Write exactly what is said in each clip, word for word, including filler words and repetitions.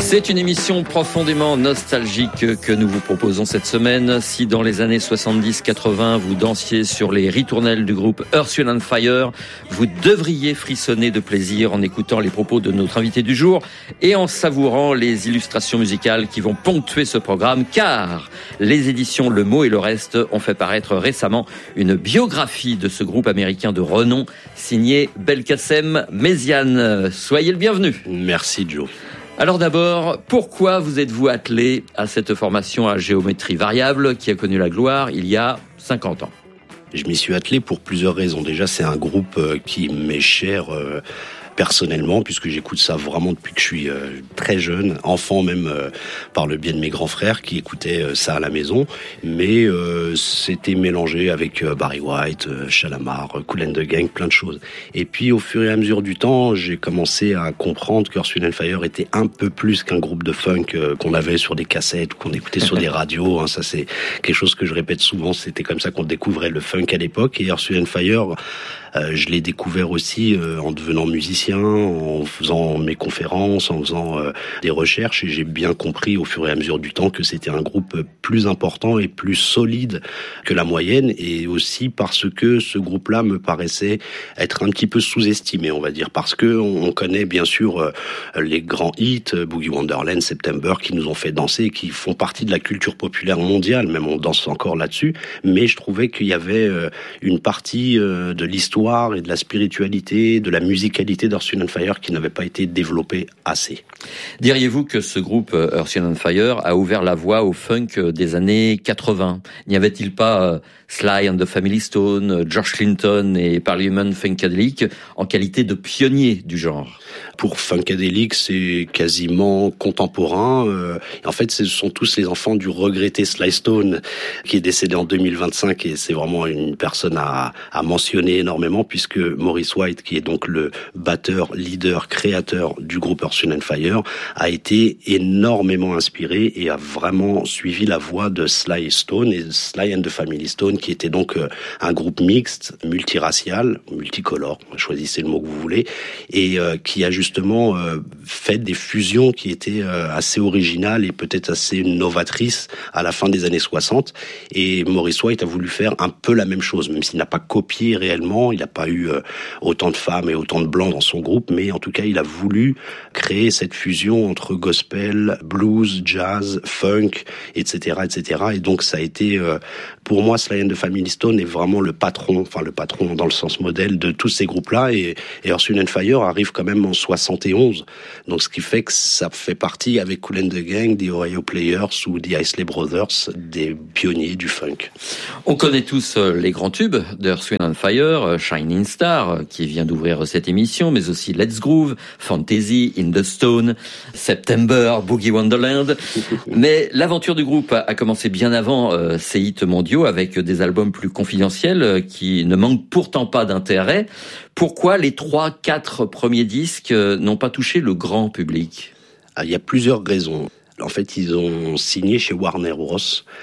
C'est une émission profondément nostalgique que nous vous proposons cette semaine. Si dans les années soixante-dix quatre-vingts, vous dansiez sur les ritournelles du groupe Earth, Wind and Fire, vous devriez frissonner de plaisir en écoutant les propos de notre invité du jour et en savourant les illustrations musicales qui vont ponctuer ce programme, car les éditions Le Mot et le Reste ont fait paraître récemment une biographie de ce groupe américain de renom, signée Belkacem Méziane. Soyez le bienvenu. Merci Joe. Alors d'abord, pourquoi vous êtes-vous attelé à cette formation à géométrie variable qui a connu la gloire il y a cinquante ans ? Je m'y suis attelé pour plusieurs raisons. Déjà, c'est un groupe qui m'est cher euh, personnellement, puisque j'écoute ça vraiment depuis que je suis euh, très jeune, enfant même, euh, par le biais de mes grands frères qui écoutaient euh, ça à la maison. Mais euh, c'était mélangé avec euh, Barry White, euh, Shalamar, euh, Kool and the Gang, plein de choses. Et puis, au fur et à mesure du temps, j'ai commencé à comprendre que Earth, Wind and Fire était un peu plus qu'un groupe de funk euh, qu'on avait sur des cassettes ou qu'on écoutait sur des radios. Hein. Ça, c'est quelque chose que je répète souvent. C'était comme ça qu'on découvrait le funk à l'époque. Et Earth, Wind and Fire, euh, je l'ai découvert aussi euh, en devenant musicien, en faisant mes conférences, en faisant euh, des recherches. Et j'ai bien compris au fur et à mesure du temps que c'était un groupe plus important et plus solide que la moyenne. Et aussi parce que ce groupe-là me paraissait être un petit peu sous-estimé, on va dire. Parce que on connaît bien sûr euh, les grands hits, Boogie Wonderland, September, qui nous ont fait danser, qui font partie de la culture populaire mondiale. Même on danse encore là-dessus. Mais je trouvais qu'il y avait euh, une partie euh, de l'histoire et de la spiritualité, de la musicalité d'Earth, Wind and Fire qui n'avait pas été développée assez. Diriez-vous que ce groupe Earth, Wind and Fire a ouvert la voie au funk des années quatre-vingts ? N'y avait-il pas Sly and the Family Stone, George Clinton et Parliament Funkadelic en qualité de pionniers du genre ? Pour Funkadelic, c'est quasiment contemporain. Euh, en fait, ce sont tous les enfants du regretté Sly Stone, qui est décédé en deux mille vingt-cinq, et c'est vraiment une personne à, à mentionner énormément, puisque Maurice White, qui est donc le batteur, leader, créateur du groupe Earth, Wind and Fire, a été énormément inspiré et a vraiment suivi la voie de Sly Stone et Sly and the Family Stone, qui était donc un groupe mixte, multiracial, multicolore, choisissez le mot que vous voulez, et euh, qui a justement euh, fait des fusions qui étaient euh, assez originales et peut-être assez novatrices à la fin des années soixante. Et Maurice White a voulu faire un peu la même chose, même s'il n'a pas copié réellement, il n'a pas eu euh, autant de femmes et autant de blancs dans son groupe, mais en tout cas, il a voulu créer cette fusion entre gospel, blues, jazz, funk, et cetera, et cetera. Et donc, ça a été, euh, pour moi, Sly and the Family Stone est vraiment le patron, enfin le patron dans le sens modèle de tous ces groupes-là. Et, et Earth, Wind and Fire arrive quand même en soixante et onze. Donc, ce qui fait que ça fait partie, avec Kool and the Gang, des Ohio Players ou des Isley Brothers, des pionniers du funk. On connaît tous les grands tubes d'Earth, Wind and Fire, Shining Star, qui vient d'ouvrir cette émission, mais aussi Let's Groove, Fantasy, In the Stone, September, Boogie Wonderland. Mais l'aventure du groupe a commencé bien avant euh, ces hits mondiaux, avec des albums plus confidentiels euh, qui ne manquent pourtant pas d'intérêt. Pourquoi les trois, quatre premiers disques euh, n'ont pas touché le grand public ? Ah, il y a plusieurs raisons. En fait, ils ont signé chez Warner Bros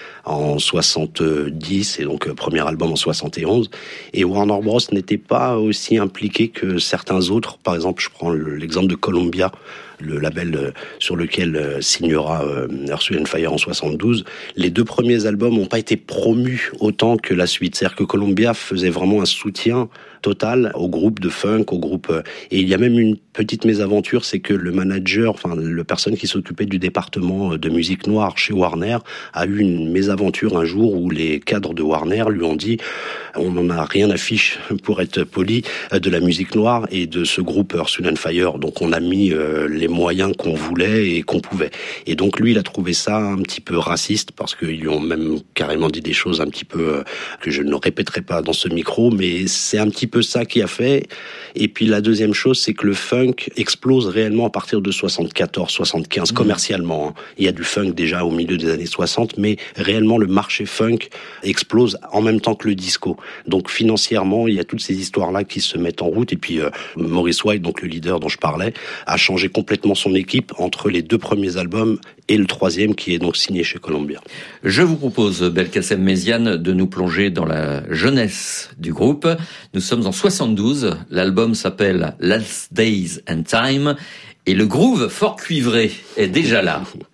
en soixante-dix, et donc premier album en soixante et onze. Et Warner Bros n'était pas aussi impliqué que certains autres. Par exemple, je prends l'exemple de Columbia, le label sur lequel signera Earth, Wind and Fire en soixante-douze. Les deux premiers albums n'ont pas été promus autant que la suite. C'est-à-dire que Columbia faisait vraiment un soutien total au groupe de funk, au groupe... Et il y a même une petite mésaventure, c'est que le manager, enfin, le personne qui s'occupait du département de musique noire chez Warner, a eu une mésaventure un jour où les cadres de Warner lui ont dit « on n'en a rien à fiche, pour être poli, de la musique noire et de ce groupe Earth, Wind and Fire. Donc on a mis euh, les moyens qu'on voulait et qu'on pouvait. » Et donc lui, il a trouvé ça un petit peu raciste, parce qu'ils lui ont même carrément dit des choses un petit peu euh, que je ne répéterai pas dans ce micro, mais c'est un petit peu ça qui a fait. Et puis la deuxième chose, c'est que le funk explose réellement à partir de soixante-quatorze soixante-quinze, mmh. commercialement. Hein. Il y a du funk déjà au milieu des années soixante, mais réellement le marché funk explose en même temps que le disco. Donc financièrement, il y a toutes ces histoires-là qui se mettent en route. Et puis euh, Maurice White, donc le leader dont je parlais, a changé complètement son équipe entre les deux premiers albums et le troisième qui est donc signé chez Columbia. Je vous propose, Belkacem Méziane, de nous plonger dans la jeunesse du groupe. Nous sommes en soixante-douze, l'album s'appelle Last Days and Time Et le groove fort cuivré est déjà là.